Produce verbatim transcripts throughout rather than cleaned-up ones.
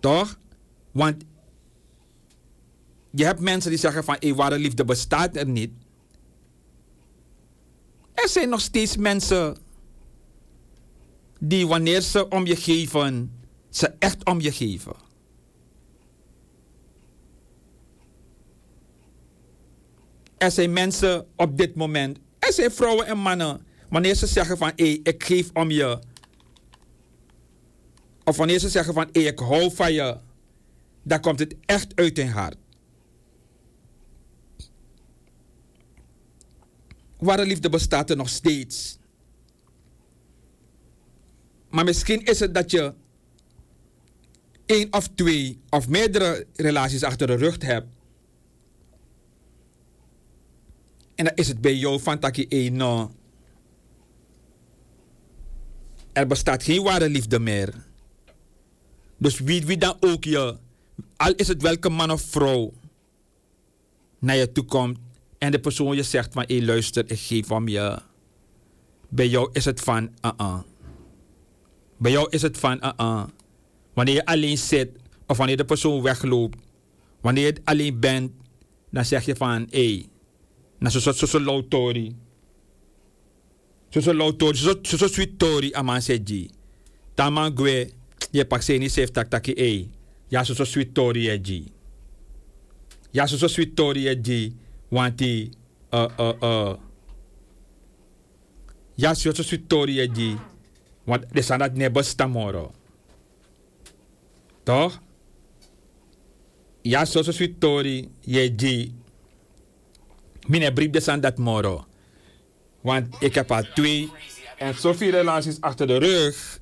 Toch? Want je hebt mensen die zeggen van, hé, ware liefde bestaat er niet. Er zijn nog steeds mensen die wanneer ze om je geven, ze echt om je geven. Er zijn mensen op dit moment, er zijn vrouwen en mannen, wanneer ze zeggen van, hé, ik geef om je. Of wanneer ze zeggen van, hé, ik hou van je, dan komt het echt uit hun hart. Ware liefde bestaat er nog steeds. Maar misschien is het dat je één of twee of meerdere relaties achter de rug hebt. En dan is het bij jou van dat je één, nou, er bestaat geen ware liefde meer. Dus wie, wie dan ook je, al is het welke man of vrouw, naar je toe komt en de persoon je zegt van, hé, luister, ik geef om je. Bij jou is het van, uh-uh. Bij jou is het van, uh-uh. Wanneer je alleen zit, of wanneer de persoon wegloopt, wanneer je alleen bent, dan zeg je van, hé, hey, na zo zo zo low tori. Zo zo low tori, zo zo zo sweet tori aman seji. Taman gwe, je pak se ni sef tak taki hé. Ja zo zo sweet tori e ji. Ja zo zo sweet tori e ji, want die uh uh uh. Ja zo zo sweet tori e ji. Want de sanat ne bestamoro. Toch? Ja, zo zo sweet tori, je ji. Mine brief de sanat moro. Want ik heb al twee en zoveel relaties achter de rug.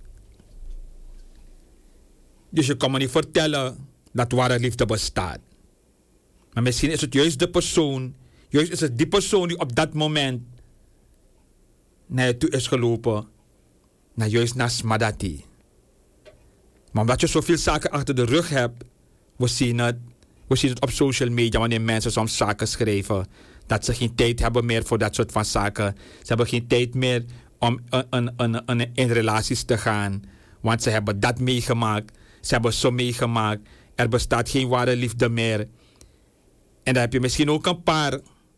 Dus je kan me niet vertellen dat ware liefde bestaat. Maar misschien is het juist de persoon, juist is het die persoon die op dat moment naar je toe is gelopen. Nou, juist naar Smadati. Maar omdat je zoveel zaken achter de rug hebt, we zien het, we zien het op social media wanneer mensen soms zaken schrijven, dat ze geen tijd hebben meer voor dat soort van zaken. Ze hebben geen tijd meer om een, een, een, een, in relaties te gaan, want ze hebben dat meegemaakt, ze hebben zo meegemaakt, er bestaat geen ware liefde meer. En dan heb je misschien ook een paar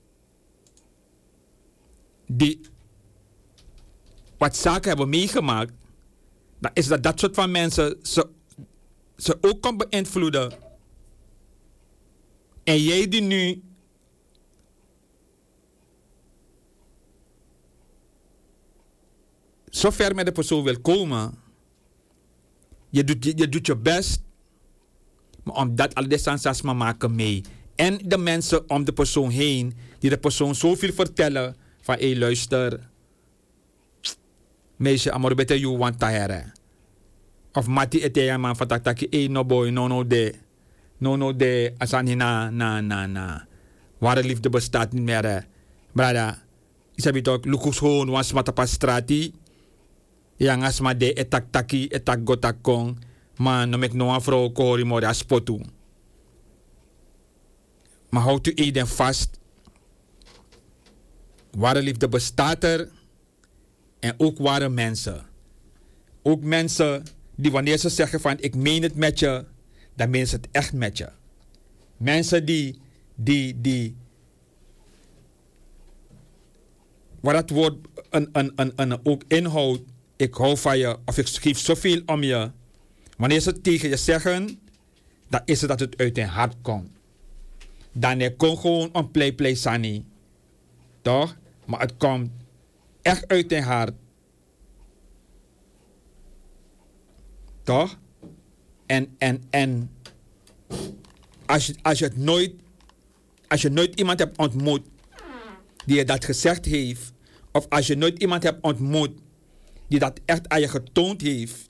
die wat zaken hebben meegemaakt, dan is dat dat soort van mensen ze, ze ook kan beïnvloeden. En jij die nu zo ver met de persoon wil komen, je doet je, je, doet je best, maar omdat al die sensaties maken mee. En de mensen om de persoon heen, die de persoon zoveel vertellen van, hé, hey, luister, meisje, amor bete you want tahere. Of mati ete man van taktaki, eh no boy, no no de. No no de, asani na, na, na, na. Ware liefde bestaat niet meer, hè. Brada, isabi toch, lukus hoon, was matapa strati. Yang asma de etak taki, etak gotak kong. Maar no mek no een vrouw kori mori aspotu. Maar houdt u één vast. Ware liefde bestaat er. En ook ware mensen. Ook mensen die wanneer ze zeggen van ik meen het met je, dan menen ze het echt met je. Mensen die, die, die, waar dat woord een, een, een, een, ook inhoudt, ik hou van je of ik geef zoveel om je. Wanneer ze het tegen je zeggen, dan is het dat het uit hun hart komt. Dan is het gewoon een play play sani. Toch? Maar het komt echt uit hun hart. Toch? En, en, en als je, als je het nooit, als je nooit iemand hebt ontmoet die je dat gezegd heeft, of als je nooit iemand hebt ontmoet die dat echt aan je getoond heeft,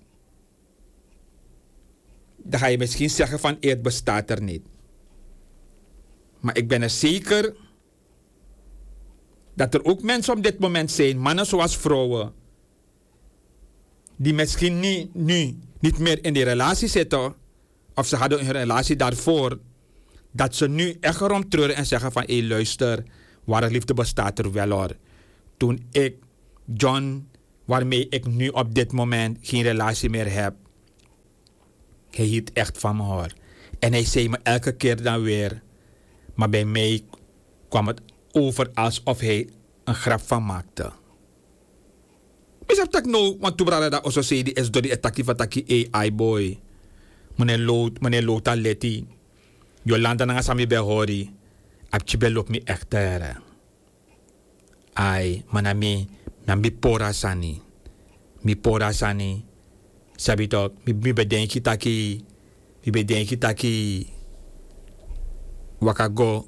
dan ga je misschien zeggen van het bestaat er niet. Maar ik ben er zeker dat er ook mensen op dit moment zijn, mannen zoals vrouwen, die misschien niet, nu niet meer in die relatie zitten, of ze hadden een relatie daarvoor, dat ze nu echt erom treuren en zeggen van, hé, hey, luister, ware liefde bestaat er wel hoor. Toen ik, John, waarmee ik nu op dit moment geen relatie meer heb, Hij hield echt van me hoor. En hij zei me elke keer dan weer. Maar bij mij kwam het over alsof hij een grap van maakte. Besef dat nou, want toen brada dat also zei die is door die ataki van taki A I boy. Meneer Loot, meneer Lota Letty. Jolanda nanga sami bij hori. Apje belop me echt daar. Ai, manami, nambi pora sani. Mi pora sani. Sabi toch, mi, mi bedenki taki, mi bedenki taki. Wakago.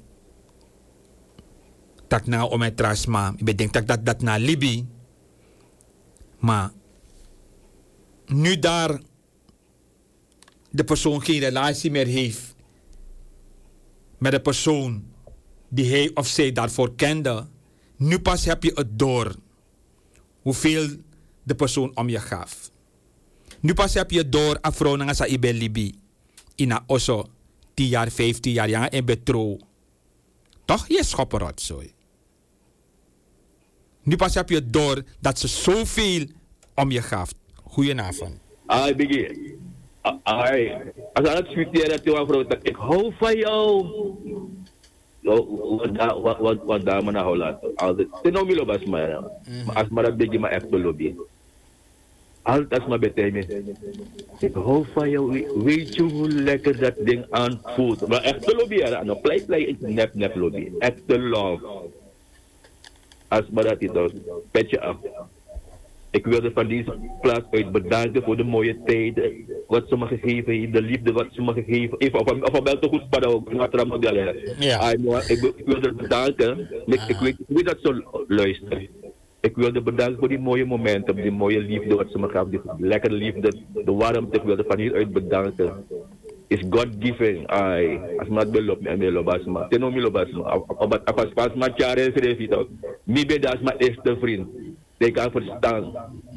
Tak na om het trasma. Mi bedenk tak dat dat na Libi. Maar nu daar de persoon geen relatie meer heeft met de persoon die hij of zij daarvoor kende, nu pas heb je het door hoeveel de persoon om je gaf. Nu pas heb je door afro na sa ibe libi ina oso tien jaar, vijftien jaar ja en betro. Toch je schopperot zo. Nu pas heb je door dat ze zoveel om je gaf. Goedenavond. Ah, Biggie. Ai, als aan het sweeten dat je vrouw dat ik hou van jou. Wat wat wat wat daar maar nou laat. Altijd. Ten nou milo bas maar. Maar als maar dat Biggie maar echt lobby. Altijd als maar beter me. Ik hou van jou. Weet je hoe lekker dat ding aanvoelt? Maar echt te lobbyen. Nou, play play ik nep nep lobby. Echt te love. Als maar dat is dan petje af. Ik wilde van deze plaats uit bedanken voor de mooie tijden. Wat ze me gegeven heeft, de liefde wat ze me gegeven heeft. Of een bel te goed sparen ook. Ja. Ik wilde bedanken. Ik, ik, weet, ik weet dat ze luisteren. Ik wilde bedanken voor die mooie momenten. Die mooie liefde wat ze me gaf. Die lekkere liefde. De warmte. Ik wilde van hieruit bedanken. Is God-given. Ai. Als maar belop me en belop basma. Teno mi lobasma. Als pas maar jaren schreef je dat. Mi beda als mijn eerste vriend. Ik kan verstaan.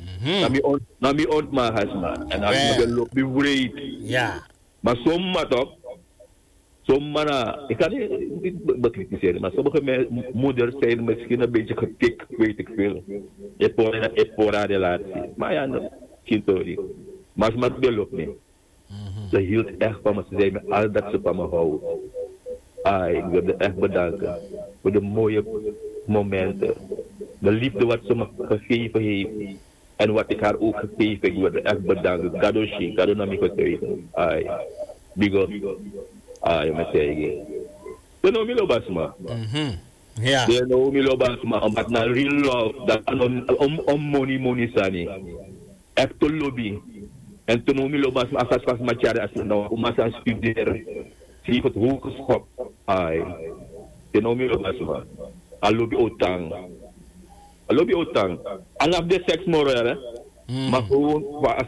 Na mi ont ma hasma. En als ik belop mi breed. Ja. Maar somma toch. Somma na. Ik kan niet bekritiseren. Maar sommige moeders zijn misschien een beetje getikt. Weet ik veel. Epora relatie. Maar ja, dat kind sorry. Maar als maar belop me. Ze hield echt van me. Ze zei me al dat ze van me houden. Ah, ik wil je echt bedanken. Voor de mooie momenten. De liefde wat ze me gegeven heeft. En wat ik haar ook gegeven. Ik wil je echt bedanken. Kadoshi. Kado na mi gegeven. Ah, big up. Ah, je moet zeggen. Je know me lo basma. Ja. Je know me lo basma. Omdat na real love. Dat om money money sani. Echt te lobby. En toen we lopen als we pas met jaren als we nou om aan studeren, zie je het hogeschopt. Ai, toen we lopen als we, al loop je otang, al loop je otang. Al heb je seks moreel, hè? Maar gewoon qua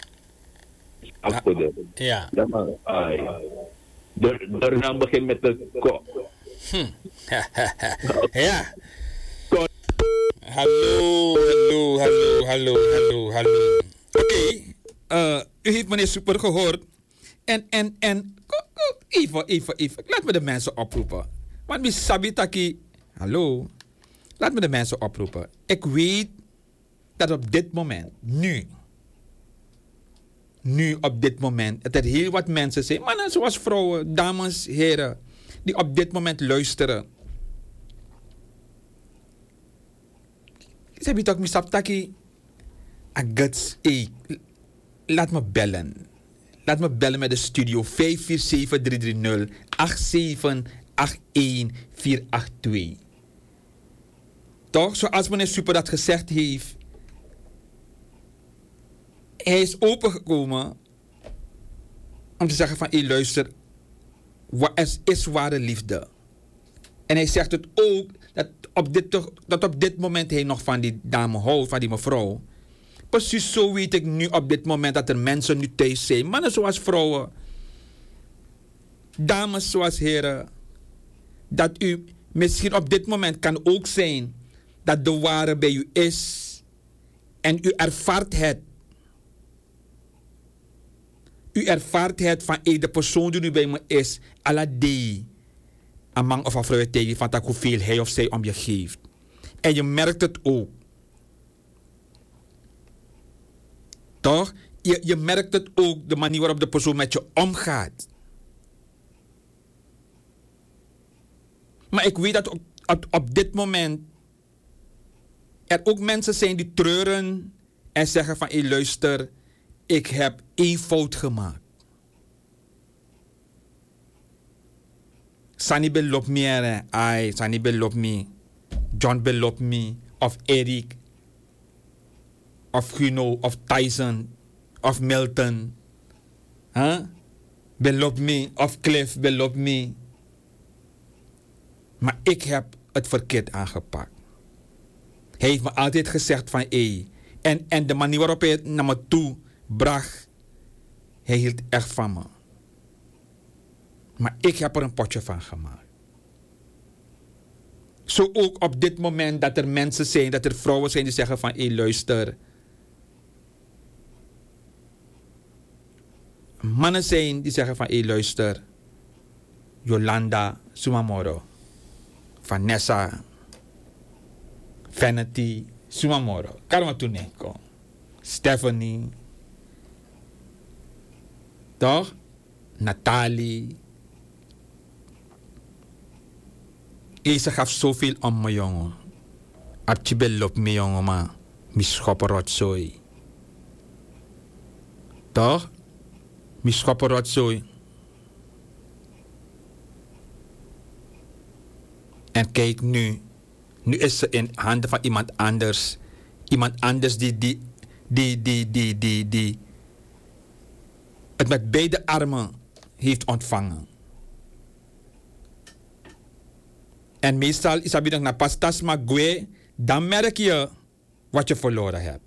afkoden. Ja. Ja man, ai. Daarna begin met de kop. Ja. Hallo, hallo, hallo, hallo, hallo, hallo. Oké. Okay. Uh, u heeft meneer Super gehoord. En, en, en. Even, even, even. Laat me de mensen oproepen. Want mi sabitaki. Hallo. Laat me de mensen oproepen. Ik weet dat op dit moment, nu. Nu op dit moment. Dat er heel wat mensen zijn. Mannen zoals vrouwen, dames, heren. Die op dit moment luisteren. Ze hebben toch mi sabitaki. Agats. Hey. Laat me bellen. Laat me bellen met de studio vijf vier zeven drie drie nul acht zeven acht een vier acht twee. Toch? Zoals meneer Super dat gezegd heeft. Hij is opengekomen om te zeggen van, hé luister, wat is, is ware liefde? En hij zegt het ook, dat op dit, dat op dit moment hij nog van die dame houdt, van die mevrouw. Precies zo weet ik nu op dit moment dat er mensen nu thuis zijn. Mannen zoals vrouwen. Dames zoals heren. Dat u misschien op dit moment kan ook zijn dat de ware bij u is. En u ervaart het. U ervaart het van hey, de persoon die nu bij me is. Aladee. Een man of een vrouw tegen van dat hoeveel hij of zij om je geeft. En je merkt het ook. Toch? je, je merkt het ook, de manier waarop de persoon met je omgaat. Maar ik weet dat op, op, op dit moment er ook mensen zijn die treuren en zeggen van, hé luister, ik heb één fout gemaakt. Sani belop me er, ai, Sani belop me, John belop me, of Eric, of Guno, of Tyson, of Milton, huh? Belop me, of Cliff belop me. Maar ik heb het verkeerd aangepakt. Hij heeft me altijd gezegd van, hé, en, en de manier waarop hij het naar me toe bracht, hij hield echt van me. Maar ik heb er een potje van gemaakt. Zo ook op dit moment dat er mensen zijn, dat er vrouwen zijn die zeggen van, hé luister. Mannen zijn die zeggen van, hé luister. Jolanda Sumamoro. Vanessa. Vanity Sumamoro. Karma Tuneko. Stephanie. Toch? Nathalie. Ze gaf zoveel om me, jongen. Archibel op me, jongen, man. Mi schopperotzooi. Toch? Mi schopperotzooi. En kijk nu. Nu is ze in handen van iemand anders. Iemand anders die, die, die, die, die, die, die het met beide armen heeft ontvangen. En meestal is het na pastas magwe, dan merk je wat je verloren hebt.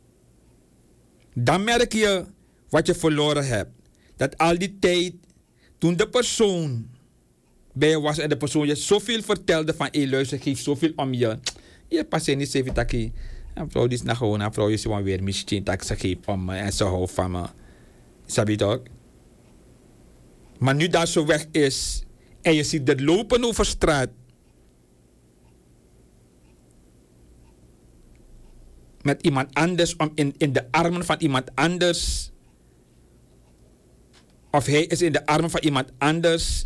Dan merk je wat je verloren hebt. Dat al die tijd, toen de persoon bij je was en de persoon je zoveel vertelde van, hé luister, geef zoveel om je. Je past niet zeven takkie. En vrouw die is nou gewoon, en vrouw is gewoon weer misschien dat ze geeft om me en ze houdt van me. Snap je toch? Maar nu dat zo weg is en je ziet het lopen over straat. Met iemand anders, om in, in de armen van iemand anders. Of hij is in de armen van iemand anders.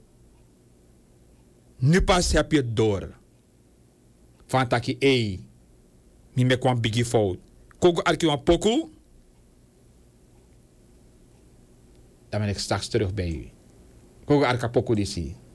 Nu pas heb je het door. Van taki, hé. Mi me kwam biggie fout. Kogo arki wan poku. Dan ben ik straks terug bij u. Kogo arka poku disi.